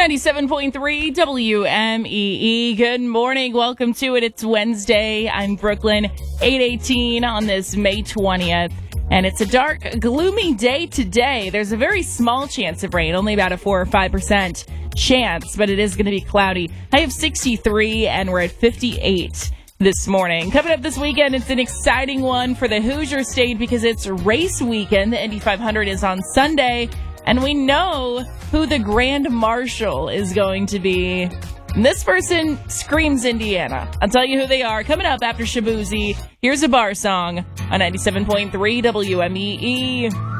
97.3 WMEE. Good morning. Welcome to it. It's Wednesday. I'm Brooklyn, 8:18 on this May 20th. And it's a dark, gloomy day today. There's a very small chance of rain, only about a 4 or 5% chance, but it is going to be cloudy. I have 63 and we're at 58 this morning. Coming up this weekend, it's an exciting one for the Hoosier State because it's race weekend. The Indy 500 is on Sunday. And we know who the Grand Marshal is going to be. And this person screams Indiana. I'll tell you who they are. Coming up after Shabuzi, here's a bar song on 97.3 WMEE.